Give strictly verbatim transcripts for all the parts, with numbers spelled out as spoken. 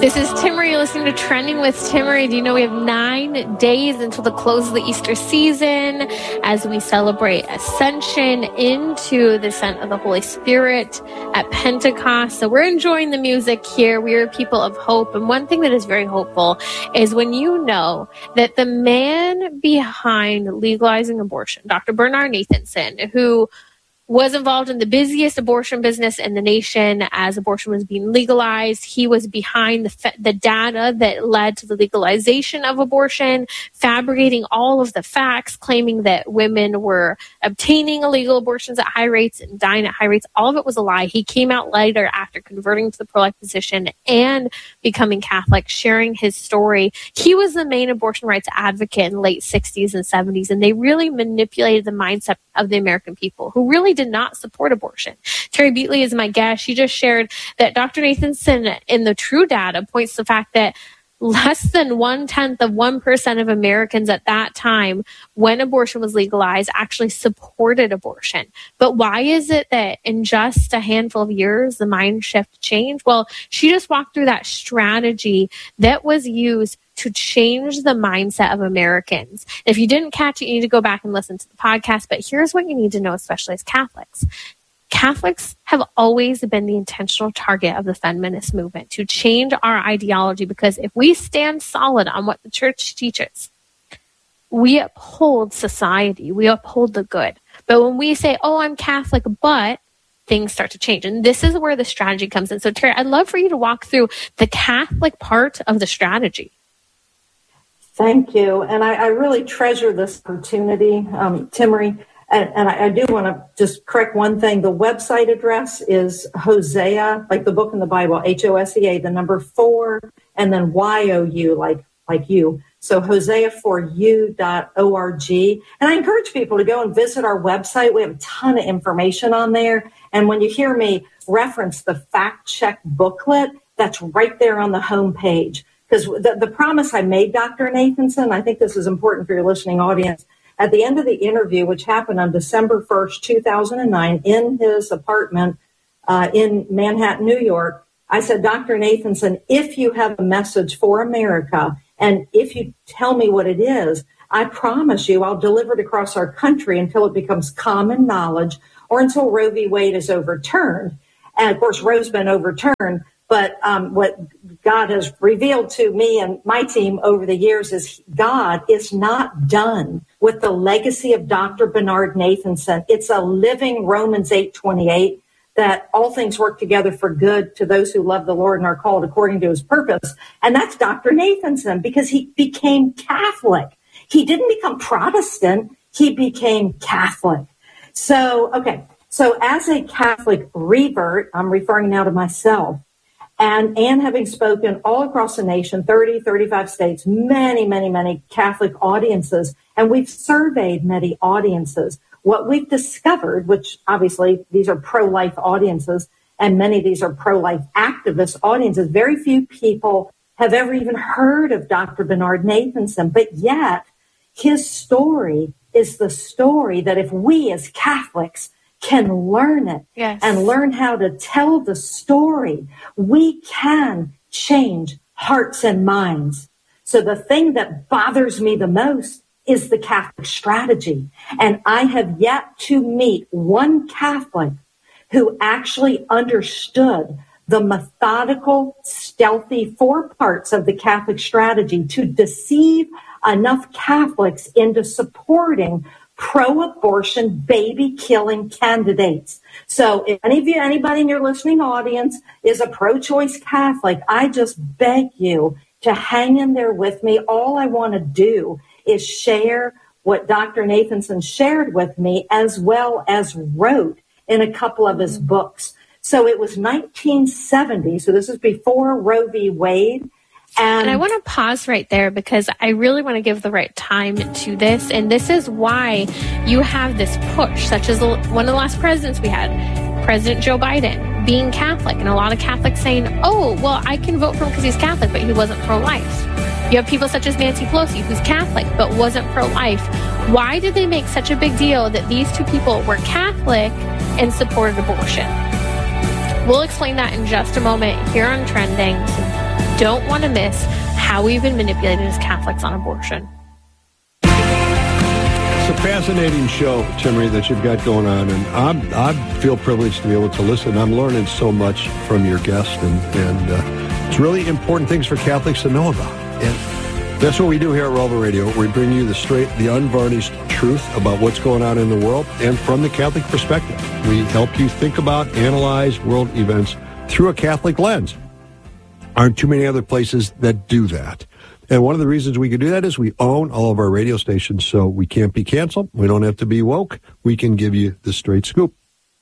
This is Timmerie. You're listening to Trending with Timmerie. Do you know we have nine days until the close of the Easter season as we celebrate Ascension into the descent of the Holy Spirit at Pentecost. So we're enjoying the music here. We are people of hope. And one thing that is very hopeful is when you know that the man behind legalizing abortion, Doctor Bernard Nathanson, who was involved in the busiest abortion business in the nation as abortion was being legalized. He was behind the fa- the data that led to the legalization of abortion, fabricating all of the facts, claiming that women were obtaining illegal abortions at high rates and dying at high rates. All of it was a lie. He came out later after converting to the pro-life position and becoming Catholic, sharing his story. He was the main abortion rights advocate in the late sixties and seventies, and they really manipulated the mindset of the American people who really did not support abortion. Terry Beatley is my guest. She just shared that Doctor Nathanson in the True Data points to the fact that less than one-tenth of one percent of Americans at that time, when abortion was legalized, actually supported abortion. But why is it that in just a handful of years, the mind shift changed? Well, she just walked through that strategy that was used to change the mindset of Americans. If you didn't catch it, you need to go back and listen to the podcast. But here's what you need to know, especially as Catholics. Catholics have always been the intentional target of the feminist movement to change our ideology, because if we stand solid on what the church teaches, we uphold society, we uphold the good. But when we say, oh, I'm Catholic, but things start to change. And this is where the strategy comes in. So Terry, I'd love for you to walk through the Catholic part of the strategy. Thank you. And I, I really treasure this opportunity, um, Timmerie. And, and I, I do want to just correct one thing. The website address is Hosea, like the book in the Bible, H O S E A, the number four, and then Y O U, like like you. So hosea for you dot org. And I encourage people to go and visit our website. We have a ton of information on there. And when you hear me reference the fact check booklet, that's right there on the homepage. Because the, the promise I made Doctor Nathanson, I think this is important for your listening audience. At the end of the interview, which happened on December first, two thousand nine, in his apartment uh, in Manhattan, New York, I said, Doctor Nathanson, if you have a message for America, and if you tell me what it is, I promise you I'll deliver it across our country until it becomes common knowledge or until Roe v. Wade is overturned. And, of course, Roe's been overturned. But um, what God has revealed to me and my team over the years is God is not done with the legacy of Doctor Bernard Nathanson. It's a living Romans eight twenty-eight, that all things work together for good to those who love the Lord and are called according to his purpose. And that's Doctor Nathanson, because he became Catholic. He didn't become Protestant. He became Catholic. So, okay. So as a Catholic revert, I'm referring now to myself. And, and having spoken all across the nation, thirty, thirty-five states, many, many, many Catholic audiences, and we've surveyed many audiences. What we've discovered, which obviously these are pro-life audiences, and many of these are pro-life activist audiences, very few people have ever even heard of Doctor Bernard Nathanson, but yet his story is the story that if we as Catholics can learn it yes. and learn how to tell the story, we can change hearts and minds. So the thing that bothers me the most is the Catholic strategy. And I have yet to meet one Catholic who actually understood the methodical, stealthy four parts of the Catholic strategy to deceive enough Catholics into supporting pro-abortion, baby-killing candidates. So if any of you, anybody in your listening audience is a pro-choice Catholic, I just beg you to hang in there with me. All I want to do is share what Doctor Nathanson shared with me, as well as wrote in a couple of his books. So it was nineteen seventy, so this is before Roe v. Wade. And, and I want to pause right there, because I really want to give the right time to this. And this is why you have this push, such as one of the last presidents we had, President Joe Biden, being Catholic. And a lot of Catholics saying, oh, well, I can vote for him because he's Catholic, but he wasn't pro-life. You have people such as Nancy Pelosi, who's Catholic, but wasn't pro-life. Why did they make such a big deal that these two people were Catholic and supported abortion? We'll explain that in just a moment here on Trending. So don't want to miss how we've been manipulated as Catholics on abortion. It's a fascinating show, Timmerie, that you've got going on, and I'm, I feel privileged to be able to listen. I'm learning so much from your guests, and, and uh, it's really important things for Catholics to know about. And that's what we do here at Relevant Radio. We bring you the straight, the unvarnished truth about what's going on in the world, and from the Catholic perspective. We help you think about, analyze world events through a Catholic lens. Aren't too many other places that do that. And one of the reasons we can do that is we own all of our radio stations, so we can't be canceled. We don't have to be woke. We can give you the straight scoop.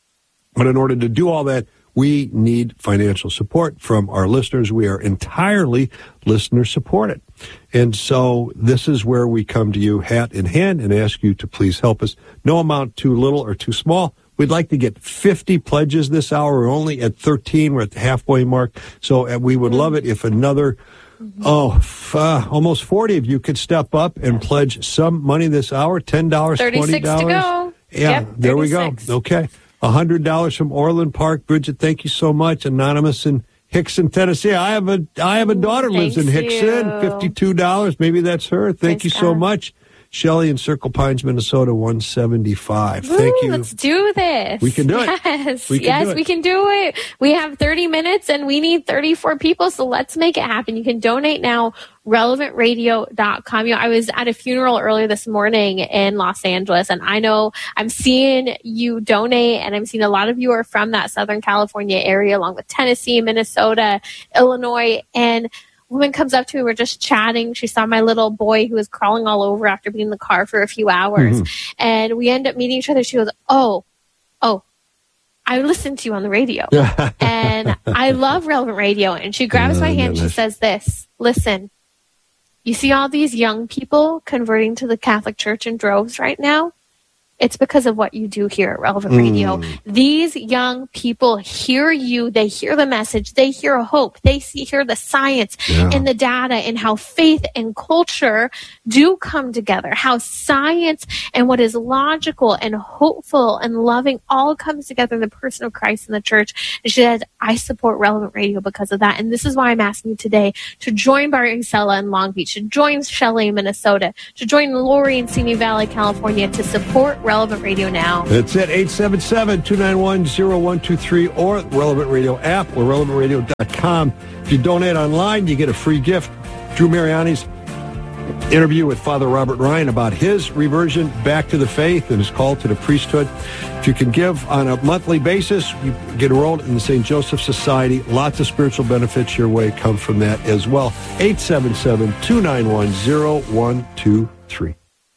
But in order to do all that, we need financial support from our listeners. We are entirely listener supported. And so this is where we come to you hat in hand and ask you to please help us. No amount too little or too small. We'd like to get fifty pledges this hour. We're only at thirteen. We're at the halfway mark. So we would love it if another Mm-hmm. Oh, f- uh, almost forty of you could step up and pledge some money this hour, ten dollars, twenty dollars. thirty-six to go. Yeah, yep, there we go. Okay. one hundred dollars from Orland Park. Bridget, thank you so much. Anonymous in Hickson, Tennessee. I have a I have a daughter lives in Hickson. You. fifty-two dollars. Maybe that's her. Thank Praise you God. so much. Shelley in Circle Pines, Minnesota, one seventy-five. Ooh, Thank you. Let's do this. We can do it. Yes, we can yes, do it. we can do it. We have thirty minutes and we need thirty-four people, so let's make it happen. You can donate now, relevant radio dot com. You know, I was at a funeral earlier this morning in Los Angeles, and I know I'm seeing you donate, and I'm seeing a lot of you are from that Southern California area, along with Tennessee, Minnesota, Illinois, and woman comes up to me, we're just chatting. She saw my little boy who was crawling all over after being in the car for a few hours. Mm-hmm. And we end up meeting each other. She goes, oh, oh, I listened to you on the radio. And I love Relevant Radio. And she grabs oh, my hand. Goodness. She says this, listen, you see all these young people converting to the Catholic Church in droves right now? It's because of what you do here at Relevant mm. Radio. These young people hear you. They hear the message. They hear hope. They see, hear the science yeah. and the data and how faith and culture do come together. How science and what is logical and hopeful and loving all comes together in the person of Christ and the church. And she said, I support Relevant Radio because of that. And this is why I'm asking you today to join Barry Sella in Long Beach, to join Shelley in Minnesota, to join Lori in Simi Valley, California, to support Relevant Radio now. That's it, eight seven seven, two nine one, zero one two three or the Relevant Radio app or relevant radio dot com. If you donate online, you get a free gift. Drew Mariani's interview with Father Robert Ryan about his reversion back to the faith and his call to the priesthood. If you can give on a monthly basis, you get enrolled in the Saint Joseph Society. Lots of spiritual benefits your way come from that as well. eight seven seven, two nine one, zero one two three.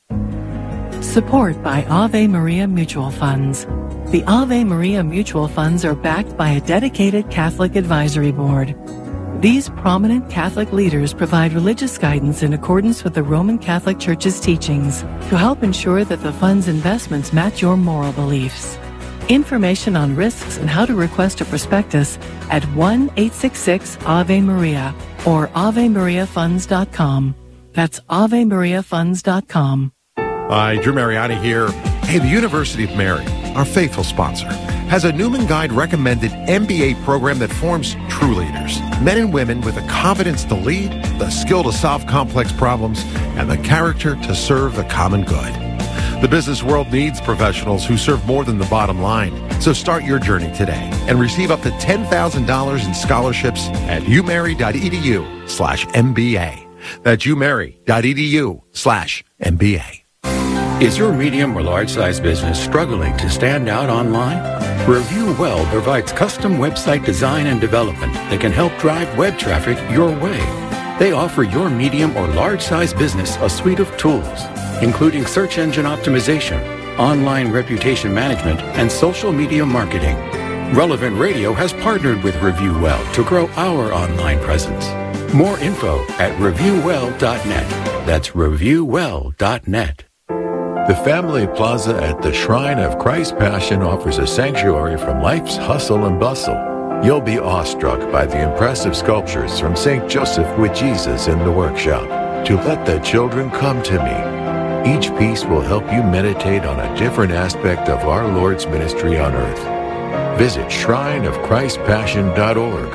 Support by Ave Maria Mutual Funds. The Ave Maria Mutual Funds are backed by a dedicated Catholic advisory board. These prominent Catholic leaders provide religious guidance in accordance with the Roman Catholic Church's teachings to help ensure that the fund's investments match your moral beliefs. Information on risks and how to request a prospectus at one eight six six Ave Maria or ave maria funds dot com. That's ave maria funds dot com. Hi, Drew Mariani here. Hey, the University of Mary, our faithful sponsor, has a Newman Guide recommended M B A program that forms true leaders. Men and women with the confidence to lead, the skill to solve complex problems, and the character to serve the common good. The business world needs professionals who serve more than the bottom line. So start your journey today and receive up to ten thousand dollars in scholarships at umary.edu slash MBA. That's umary.edu slash MBA. Is your medium or large-size business struggling to stand out online? Review Well provides custom website design and development that can help drive web traffic your way. They offer your medium or large-size business a suite of tools, including search engine optimization, online reputation management, and social media marketing. Relevant Radio has partnered with Review Well to grow our online presence. More info at review well dot net. That's review well dot net. The Family Plaza at the Shrine of Christ's Passion offers a sanctuary from life's hustle and bustle. You'll be awestruck by the impressive sculptures from Saint Joseph with Jesus in the workshop. To Let the Children Come to Me. Each piece will help you meditate on a different aspect of our Lord's ministry on earth. Visit shrine of christ passion dot org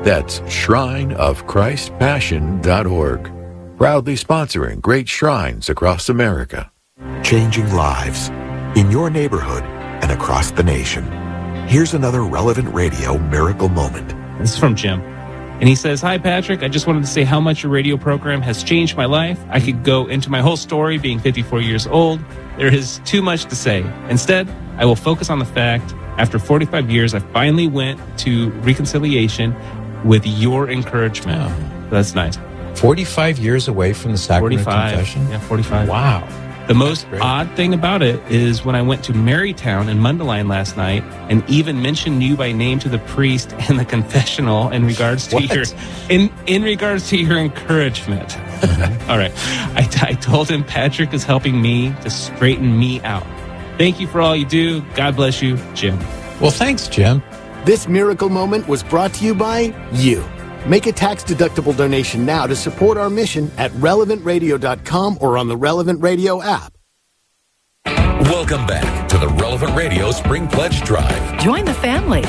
That's shrine of christ passion dot org. Proudly sponsoring great shrines across America. Changing lives in your neighborhood and across the nation. Here's another Relevant Radio miracle moment. This is from Jim. And he says, "Hi, Patrick. I just wanted to say how much your radio program has changed my life. I could go into my whole story being fifty-four years old. There is too much to say. Instead, I will focus on the fact, after forty-five years, I finally went to reconciliation with your encouragement." Oh. That's nice. forty-five years away from the sacrament forty-five. of confession? Yeah, forty-five. Wow. The most odd thing about it is when I went to Marytown in Mundelein last night and even mentioned you by name to the priest in the confessional in regards to What? your in in regards to your encouragement. Mm-hmm. All right. I, I told him Patrick is helping me to straighten me out. Thank you for all you do. God bless you, Jim. Well, thanks, Jim. This miracle moment was brought to you by you. Make a tax-deductible donation now to support our mission at relevant radio dot com or on the Relevant Radio app. Welcome back to the Relevant Radio Spring Pledge Drive. Join the family.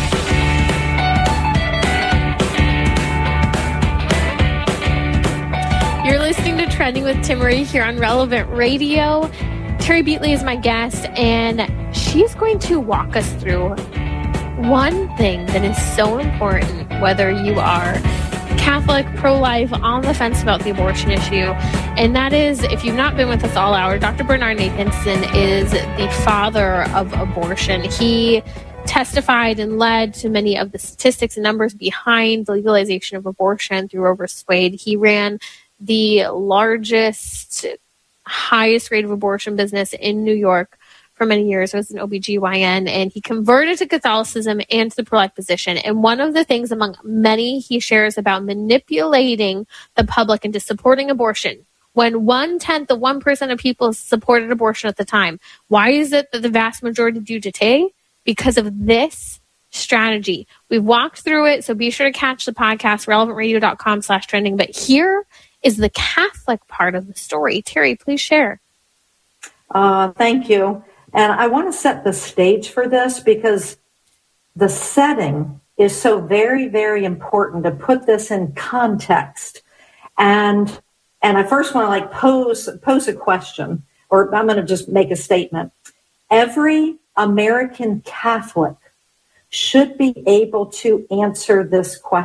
You're listening to Trending with Timmerie here on Relevant Radio. Terry Beatley is my guest, and she's going to walk us through one thing that is so important, whether you are Catholic, pro-life, on the fence about the abortion issue, and that is, if you've not been with us all hour, Doctor Bernard Nathanson is the father of abortion. He testified and led to many of the statistics and numbers behind the legalization of abortion through Roe versus Wade. He ran the largest, highest rate of abortion business in New York for many years. Was an O B G Y N, and he converted to Catholicism and to the pro-life position. And one of the things among many he shares about manipulating the public into supporting abortion, when one-tenth of one percent of people supported abortion at the time. Why is it that the vast majority do today? Because of this strategy. We've walked through it, so be sure to catch the podcast, relevant radio dot com slash trending. But here is the Catholic part of the story. Terry, please share. Uh, thank you. And I want to set the stage for this because the setting is so very, very important to put this in context. And and I first want to like pose pose a question, or I'm going to just make a statement. Every American Catholic should be able to answer this question.